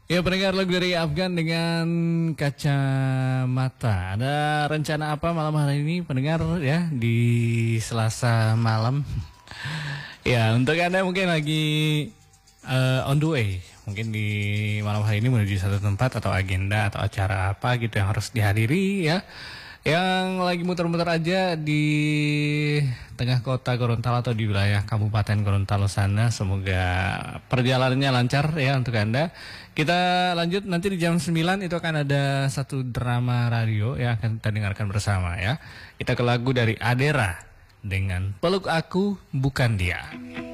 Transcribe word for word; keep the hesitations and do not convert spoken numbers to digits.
Ya, pendengar lagu dari Afgan dengan Kacamata. Ada rencana apa malam hari ini pendengar ya di Selasa malam? Ya, untuk Anda mungkin lagi uh, on the way, mungkin di malam hari ini menuju satu tempat atau agenda atau acara apa gitu yang harus dihadiri ya. Yang lagi muter-muter aja di tengah kota Gorontalo atau di wilayah Kabupaten Gorontalo sana, semoga perjalanannya lancar ya untuk Anda. Kita lanjut nanti di jam sembilan itu akan ada satu drama radio yang akan kita dengarkan bersama ya. Kita ke lagu dari Adera dengan Peluk Aku Bukan Dia.